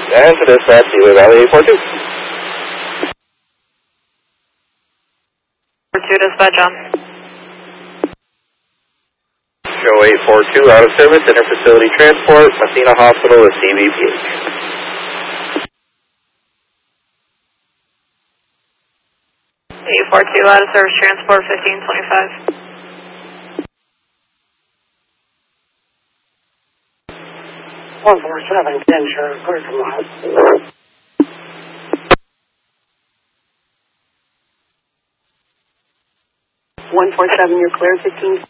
And for dispatch, Ely Valley 842. 42 dispatch on. Show 842 out of service, interfacility transport, Messina Hospital with CVPH. 842 out of service, transport 1525. 147, 10, sure, clear from live. 147, you're clear, 15.